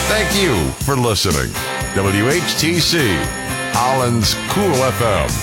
Thank you for listening. WHTC, Holland's Cool FM.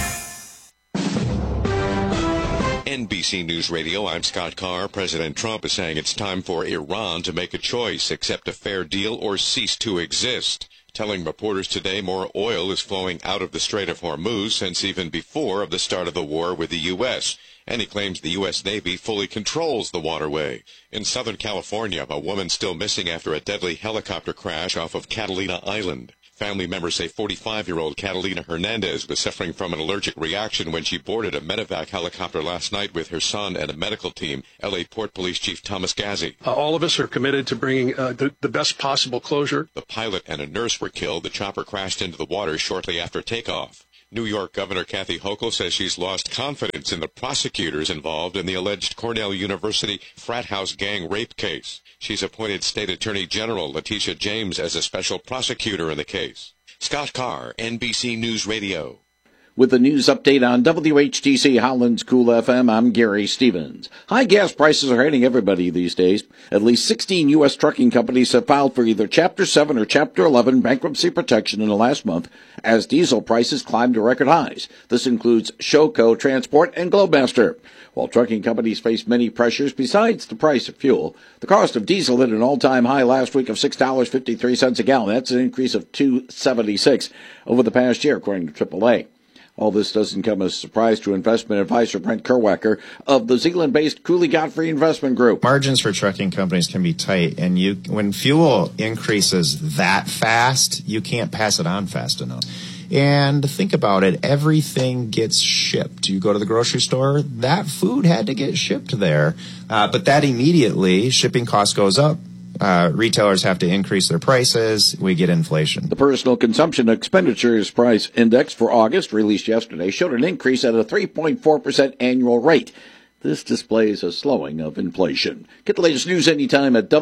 NBC News Radio, I'm Scott Carr. President Trump is saying it's time for Iran to make a choice, accept a fair deal or cease to exist. Telling reporters today more oil is flowing out of the Strait of Hormuz since even before the start of the war with the U.S., and he claims the U.S. Navy fully controls the waterway. In Southern California, a woman still missing after a deadly helicopter crash off of Catalina Island. Family members say 45-year-old Catalina Hernandez was suffering from an allergic reaction when she boarded a medevac helicopter last night with her son and a medical team. L.A. Port Police Chief Thomas Gazzi. All of us are committed to bringing the best possible closure. The pilot and a nurse were killed. The chopper crashed into the water shortly after takeoff. New York Governor Kathy Hochul says she's lost confidence in the prosecutors involved in the alleged Cornell University frat house gang rape case. She's appointed State Attorney General Letitia James as a special prosecutor in the case. Scott Carr, NBC News Radio. With the news update on WHTC Holland's Cool FM, I'm Gary Stevens. High gas prices are hitting everybody these days. At least 16 U.S. trucking companies have filed for either Chapter 7 or Chapter 11 bankruptcy protection in the last month as diesel prices climb to record highs. This includes Showco Transport and Globemaster. While trucking companies face many pressures besides the price of fuel, the cost of diesel hit an all-time high last week of $6.53 a gallon. That's an increase of $2.76 over the past year, according to AAA. All this doesn't come as a surprise to investment advisor Brent Kerwacker of the Zealand-based Cooley Godfrey Investment Group. Margins for trucking companies can be tight, and when fuel increases that fast, you can't pass it on fast enough. And think about it, everything gets shipped. You go to the grocery store, that food had to get shipped there. But that immediately, shipping cost goes up. Retailers have to increase their prices. We get inflation. The Personal Consumption Expenditures Price Index for August, released yesterday, showed an increase at a 3.4% annual rate. This displays a slowing of inflation. Get the latest news anytime at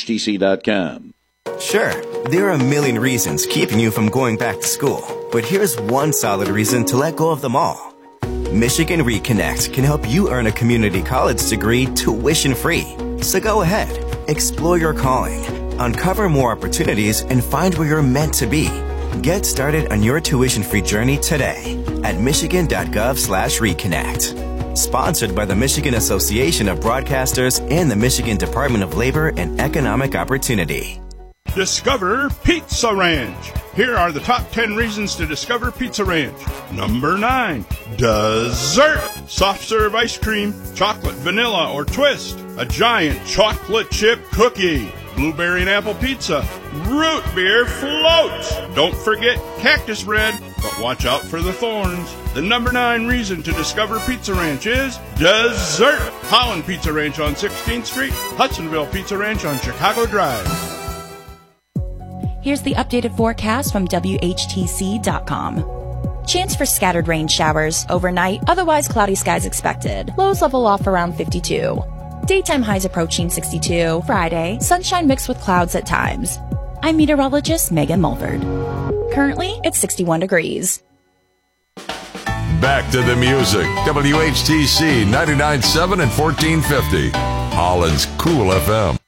WHTC.com. Sure, there are a million reasons keeping you from going back to school, but here's one solid reason to let go of them all. Michigan Reconnect can help you earn a community college degree tuition-free. So go ahead. Explore your calling, uncover more opportunities, and find where you're meant to be. Get started on your tuition-free journey today at michigan.gov/reconnect. Sponsored by the Michigan Association of Broadcasters and the Michigan Department of Labor and Economic Opportunity. Discover Pizza Ranch. Here are the top 10 reasons to discover Pizza Ranch. Number 9, dessert. Soft serve ice cream, chocolate, vanilla, or twist. A giant chocolate chip cookie. Blueberry and apple pizza. Root beer float. Don't forget cactus bread, but watch out for the thorns. The number 9 reason to discover Pizza Ranch is dessert. Holland Pizza Ranch on 16th Street. Hudsonville Pizza Ranch on Chicago Drive. Here's the updated forecast from WHTC.com. Chance for scattered rain showers overnight, otherwise cloudy skies expected. Lows level off around 52. Daytime highs approaching 62. Friday, sunshine mixed with clouds at times. I'm meteorologist Megan Mulford. Currently, it's 61 degrees. Back to the music. WHTC 99.7 and 1450. Holland's Cool FM.